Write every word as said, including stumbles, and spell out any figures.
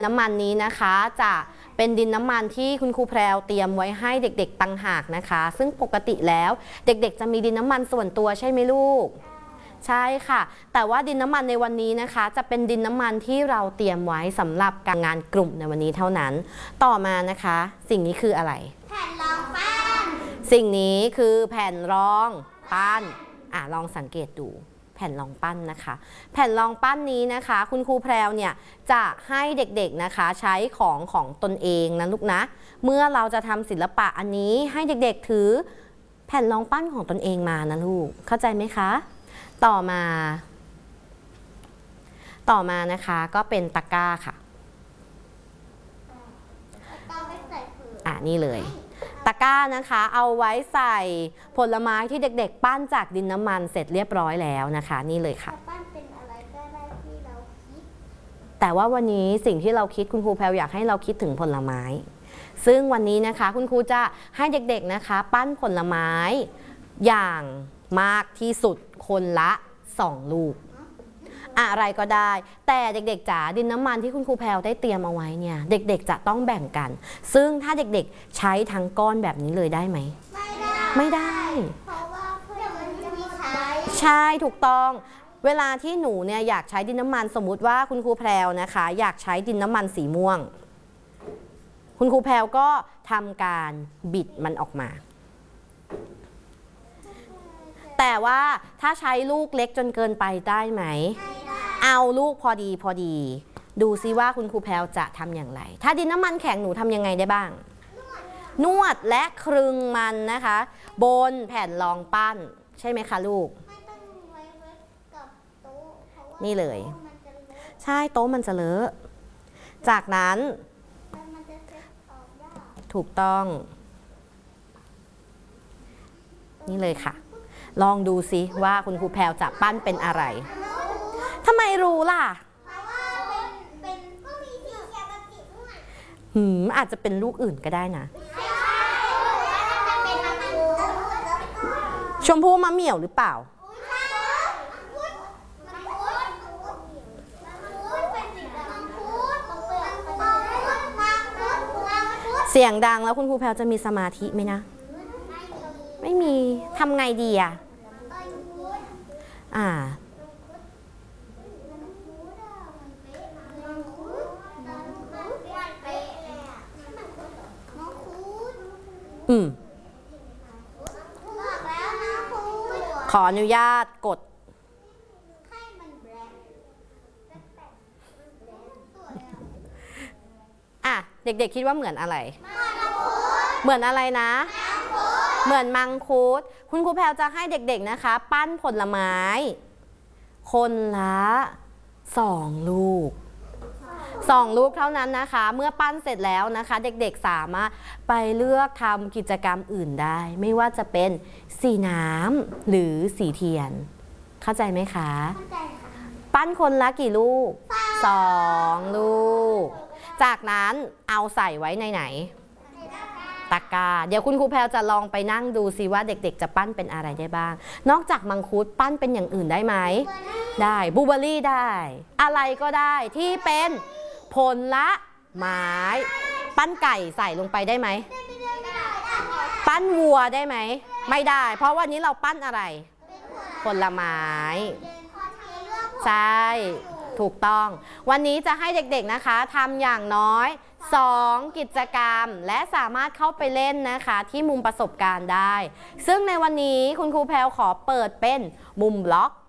น้ำมันนี้นะคะจะเป็นดินน้ำมันที่คุณครูแพรวเตรียมไว้ให้เด็กๆต่างหากนะคะซึ่งปกติแล้วเด็กๆจะมีดินน้ำมันส่วนตัวใช่ไหมลูกใช่ค่ะแต่ว่าดินน้ำมันในวันนี้นะคะจะเป็นดินน้ำมันที่เราเตรียมไว้สำหรับการงานกลุ่มในวันนี้เท่านั้นต่อมานะคะสิ่งนี้คืออะไรแผ่นรองปั้นสิ่งนี้คือแผ่นรองปั้นอ่ะลองสังเกตดูแผ่นรองปั้นนะคะแผ่นรองปั้นนี้นะคะคุณครูแพรวเนี่ยจะให้เด็กๆนะคะใช้ของของตนเองนะลูกนะเมื่อเราจะทำศิลปะอันนี้ให้เด็กๆถือแผ่นรองปั้นของตนเองมานะลูกเข้าใจไหมคะต่อมาต่อมานะคะก็เป็นตะกร้าค่ะอ่ะนี่เลยตะกร้านะคะเอาไว้ใส่ผลไม้ที่เด็กๆปั้นจากดินน้ำมันเสร็จเรียบร้อยแล้วนะคะนี่เลยค่ะปั้นเป็นอะไรก็ได้ที่เราคิดแต่ว่าวันนี้สิ่งที่เราคิดคุณครูแพรวอยากให้เราคิดถึงผลไม้ซึ่งวันนี้นะคะคุณครูจะให้เด็กๆนะคะปั้นผลไม้อย่างมากที่สุดคนละสองลูกอะไรก็ได้แต่เด็กๆจ๋าดินน้ำมันที่คุณครูแพรวได้เตรียมเอาไว้เนี่ยเด็กๆจะต้องแบ่งกันซึ่งถ้าเด็กๆใช้ทั้งก้อนแบบนี้เลยได้ไหมไม่ได้ไม่ได้เพราะว่าเพื่อนมันจะมีใช้ใช่ถูกต้องเวลาที่หนูเนี่ยอยากใช้ดินน้ำมันสมมุติว่าคุณครูแพรวนะคะอยากใช้ดินน้ำมันสีม่วงคุณครูแพรวก็ทำการบิดมันออกมาแต่ว่าถ้าใช้ลูกเล็กจนเกินไปได้ไหมเอาลูกพอดีพอดีดูซิว่าคุณครูแพรวจะทำอย่างไรถ้าดินน้ำมันแข็งหนูทำยังไงได้บ้างนวดและคลึงมันนะคะบนแผ่นรองปั้นใช่ไหมคะลูกนี่เลยใช่โต๊ะมันจะเลอะจากนั้นถูกต้องนี่เลยค่ะลองดูซิว่าคุณครูแพรวจะปั้นเป็นอะไรทำไมรู้ล่ะหืมอาจจะเป็นลูกอื่นก็ได้นะชมพู่มะเหมี่ยวหรือเปล่าเสียงดังแล้วคุณครูแพรวจะมีสมาธิไหมนะไม่มีทำไงดีอ่ะอ่าอืมขออนุญาตกดอ่ะเด็กๆคิดว่าเหมือนอะไรเหมือนอะไรนะเหมือนมังคุดคุณครูแพรวจะให้เด็กๆนะคะปั้นผลไม้คนละสองลูกสองลูกเท่านั้นนะคะเมื่อปั้นเสร็จแล้วนะคะเด็กๆสามารถไปเลือกทำกิจกรรมอื่นได้ไม่ว่าจะเป็นสีน้ำหรือสีเทียนเข้าใจไหมคะเข้าใจค่ะปั้นคนละกี่ลูกสองลูกจากนั้นเอาใส่ไว้ในไหนตะกร้าเดี๋ยวคุณครูแพรวจะลองไปนั่งดูซิว่าเด็กๆจะปั้นเป็นอะไรได้บ้างนอกจากมังคุดปั้นเป็นอย่างอื่นได้ไหมได้บลูเบอร์รี่ได้อะไรก็ได้ที่เป็นผลไม้ปั้นไก่ใส่ลงไปได้ไหมปั้นวัวได้ไหมไม่ได้เพราะวันนี้เราปั้นอะไรผลไม้ใช่ถูกต้องวันนี้จะให้เด็กๆนะคะทำอย่างน้อยสองกิจกรรมและสามารถเข้าไปเล่นนะคะที่มุมประสบการณ์ได้ซึ่งในวันนี้คุณครูแพรวขอเปิดเป็นมุมบล็อก